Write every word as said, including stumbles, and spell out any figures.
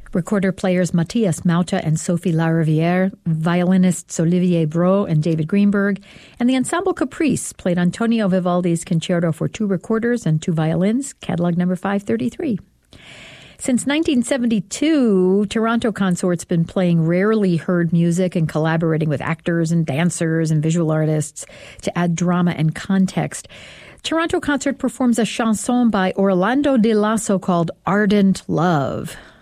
Recorder players Matthias Mauta and Sophie Lariviere, violinists Olivier Brault and David Greenberg, and the Ensemble Caprice played Antonio Vivaldi's Concerto for two recorders and two violins, catalog number five thirty-three. Since nineteen seventy-two, Toronto Consort's been playing rarely heard music and collaborating with actors and dancers and visual artists to add drama and context. Toronto Consort performs a chanson by Orlando Di Lasso called Ardent Love.